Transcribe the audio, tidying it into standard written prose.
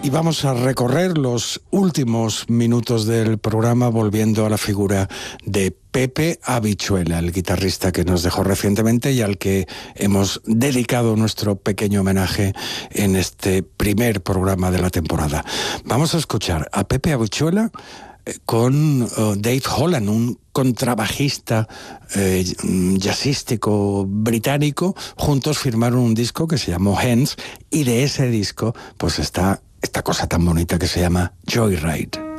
Y vamos a recorrer los últimos minutos del programa volviendo a la figura de Pepe Habichuela, el guitarrista que nos dejó recientemente y al que hemos dedicado nuestro pequeño homenaje en este primer programa de la temporada. Vamos a escuchar a Pepe Habichuela con Dave Holland, un contrabajista jazzístico británico. Juntos firmaron un disco que se llamó Hands, y de ese disco pues está esta cosa tan bonita que se llama Joyride.